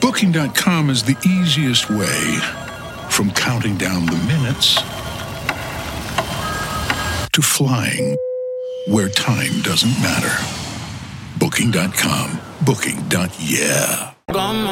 Booking.com is the easiest way from counting down the minutes to flying where time doesn't matter. Booking.com. Booking.yeah.